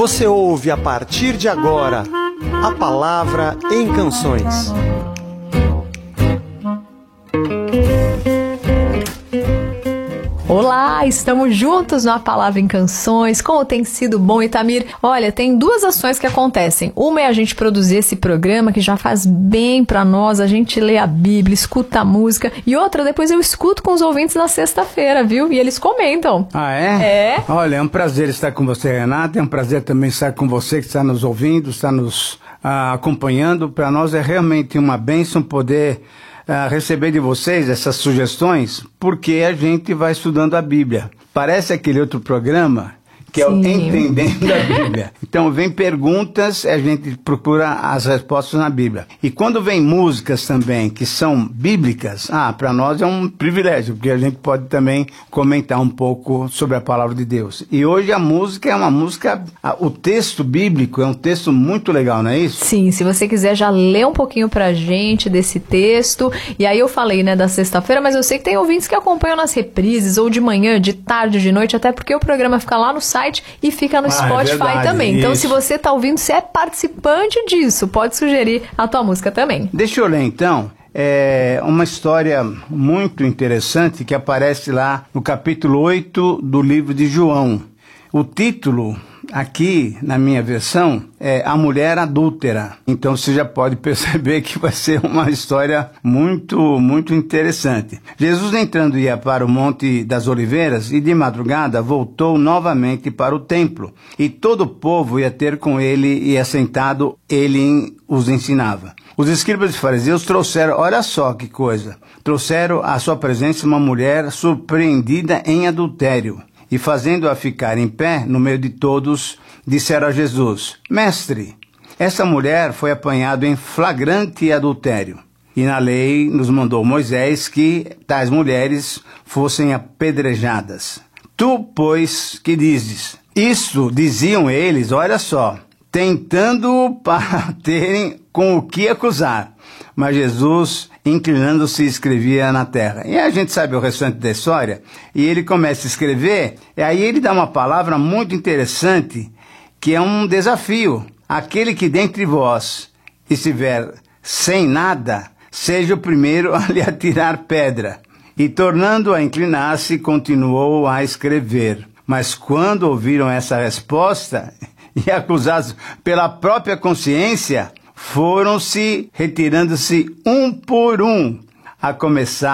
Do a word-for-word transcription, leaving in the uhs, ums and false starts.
Você ouve a partir de agora a Palavra em Canções. Olá, estamos juntos na Palavra em Canções. Como tem sido bom, Itamir? Olha, tem duas ações que acontecem. Uma é a gente produzir esse programa que já faz bem pra nós, a gente lê a Bíblia, escuta a música. E outra, depois eu escuto com os ouvintes na sexta-feira, viu? E eles comentam. Ah, é? É. Olha, é um prazer estar com você, Renata. É um prazer também estar com você que está nos ouvindo, está nos ah, acompanhando. Para nós é realmente uma bênção poder Uh, receber de vocês essas sugestões, porque a gente vai estudando a Bíblia. Parece aquele outro programa que é o Entendendo a Bíblia. Então, vem perguntas, a gente procura as respostas na Bíblia. E quando vem músicas também, que são bíblicas, ah, para nós é um privilégio, porque a gente pode também comentar um pouco sobre a palavra de Deus. E hoje a música é uma música, o texto bíblico é um texto muito legal, não é isso? Sim, se você quiser já ler um pouquinho pra gente desse texto. E aí eu falei, né, da sexta-feira, mas eu sei que tem ouvintes que acompanham nas reprises, ou de manhã, de tarde, de noite, até porque o programa fica lá no site e fica no ah, Spotify é verdade, também. Isso. Então, se você tá ouvindo, você é participante disso, pode sugerir a tua música também. Deixa eu ler, então. É uma história muito interessante que aparece lá no capítulo oito do livro de João. O título, aqui na minha versão, é A Mulher Adúltera. Então você já pode perceber que vai ser uma história muito, muito interessante. Jesus entrando ia para o Monte das Oliveiras e de madrugada voltou novamente para o templo. E todo o povo ia ter com ele e assentado ele os ensinava. Os escribas e fariseus trouxeram, olha só que coisa, trouxeram à sua presença uma mulher surpreendida em adultério. E fazendo-a ficar em pé no meio de todos, disseram a Jesus: Mestre, essa mulher foi apanhada em flagrante adultério. E na lei nos mandou Moisés que tais mulheres fossem apedrejadas. Tu, pois, que dizes? Isso diziam eles, olha só, tentando para terem com o que acusar. Mas Jesus, inclinando-se, escrevia na terra. E a gente sabe o restante da história. E ele começa a escrever, e aí ele dá uma palavra muito interessante, que é um desafio. Aquele que dentre vós estiver sem nada, seja o primeiro a lhe atirar pedra. E tornando a inclinar-se, continuou a escrever. Mas quando ouviram essa resposta, e acusados pela própria consciência, foram-se retirando-se um por um, a começar